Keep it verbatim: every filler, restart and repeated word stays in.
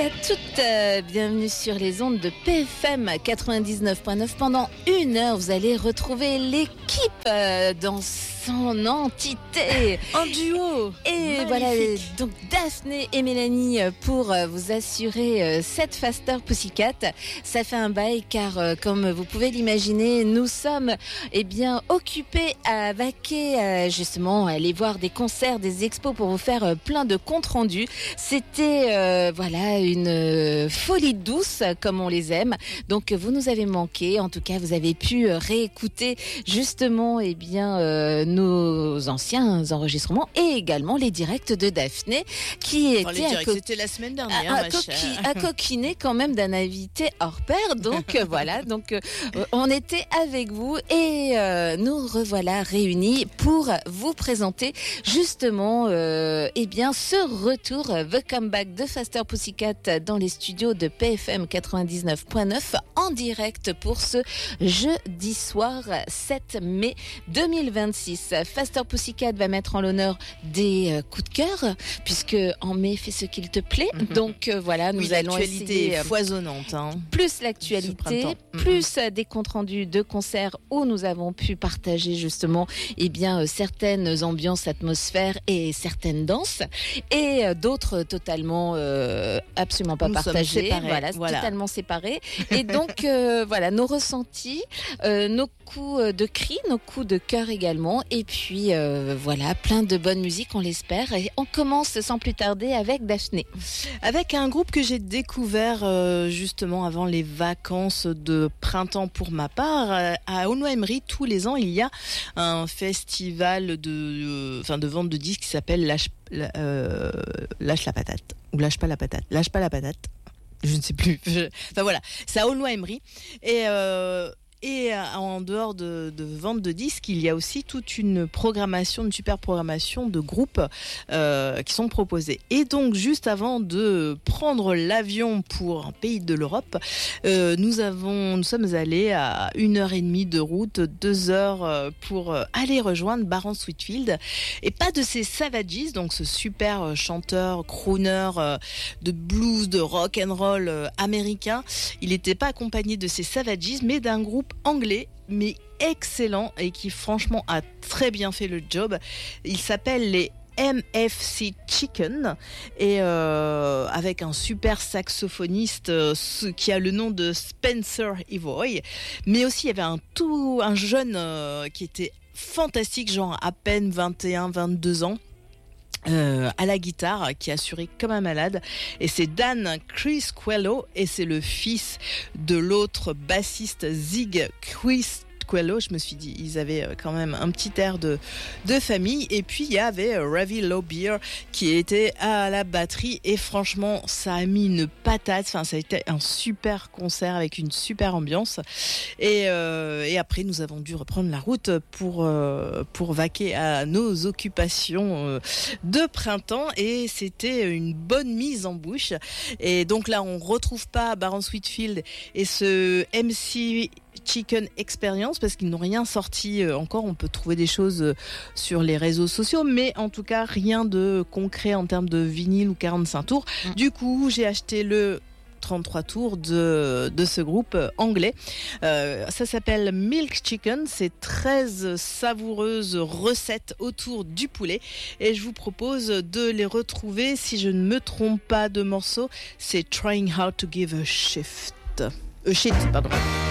À toutes, euh, bienvenue sur les ondes de P F M quatre-vingt-dix-neuf point neuf. Pendant une heure, vous allez retrouver l'équipe euh, dans son entité. En duo. Et magnifique. Voilà, donc Daphné et Mélanie pour vous assurer euh, cette Faster Pussycat. Ça fait un bail car, euh, comme vous pouvez l'imaginer, nous sommes eh bien occupés à vaquer, euh, justement, à aller voir des concerts, des expos pour vous faire euh, plein de comptes rendus. C'était euh, voilà une euh, folie douce comme on les aime. Donc vous nous avez manqué. En tout cas, vous avez pu euh, réécouter justement eh bien euh, nos anciens enregistrements et également les directs de Daphné qui enfin, étaient à co- c'était la semaine dernière, à, à, ma coqui- chère. à coquiner quand même d'un invité hors pair. Donc euh, voilà, donc euh, on était avec vous et euh, nous revoilà réunis pour vous présenter justement euh, eh bien ce retour, The Comeback de Faster Pussycat dans les studios de P F M quatre-vingt-dix-neuf point neuf en direct pour ce jeudi soir sept mai deux mille vingt-six. Faster Pussycat va mettre en l'honneur des euh, coups de cœur puisque en mai fait ce qu'il te plaît. Mm-hmm. Donc euh, voilà, nous oui, allons l'actualité essayer est foisonnante. Hein. Plus l'actualité, mm-hmm. plus euh, des comptes rendus de concerts où nous avons pu partager justement eh bien euh, certaines ambiances, atmosphères et certaines danses et euh, d'autres totalement euh, absolument pas nous partagées. Voilà, voilà, totalement séparés. Et donc euh, voilà nos ressentis, euh, nos coups de cris, nos coups de cœur également. Et puis euh, voilà, plein de bonne musique, on l'espère. Et on commence sans plus tarder avec Daphné. Avec un groupe que j'ai découvert euh, justement avant les vacances de printemps pour ma part. Euh, à Aulnoy-Aymeries, tous les ans, il y a un festival de, enfin, de vente de disques qui s'appelle Lâche, euh, Lâche la patate. Ou Lâche pas la patate. Lâche pas la patate. Je ne sais plus. Je... Enfin voilà, c'est à Aulnoy-Aymeries. Et... Euh... Et en dehors de, de vente de disques, il y a aussi toute une programmation, une super programmation de groupes euh, qui sont proposés. Et donc, juste avant de prendre l'avion pour un pays de l'Europe, euh, nous avons, nous sommes allés à une heure et demie de route, deux heures pour aller rejoindre Baron Sweetfield. Et pas de ces Savages, donc ce super chanteur, crooner de blues, de rock and roll américain. Il n'était pas accompagné de ces Savages, mais d'un groupe anglais mais excellent et qui franchement a très bien fait le job. Il s'appelle les M F C Chicken et euh, avec un super saxophoniste euh, qui a le nom de Spencer Evoy, mais aussi il y avait un tout un jeune euh, qui était fantastique, genre à peine vingt et un vingt-deux ans. Euh, à la guitare, qui assurait comme un malade, et c'est Dan Criscuello et c'est le fils de l'autre bassiste Zig Criscuello. Je me suis dit, ils avaient quand même un petit air de, de famille. Et puis il y avait Ravi Lowbeer qui était à la batterie et franchement ça a mis une patate. Enfin, ça a été un super concert avec une super ambiance. Et, euh, et après nous avons dû reprendre la route pour, euh, pour vaquer à nos occupations euh, de printemps et c'était une bonne mise en bouche. Et donc là on retrouve pas Baron Sweetfield et ce M C Chicken Experience parce qu'ils n'ont rien sorti encore. On peut trouver des choses sur les réseaux sociaux, mais en tout cas rien de concret en termes de vinyle ou quarante-cinq tours. Mmh. Du coup, j'ai acheté le trente-trois tours de, de ce groupe anglais. Euh, ça s'appelle Milk Chicken. C'est treize savoureuses recettes autour du poulet. Et je vous propose de les retrouver. Si je ne me trompe pas de morceau, c'est Trying How to Give a Shift. A Shit, pardon.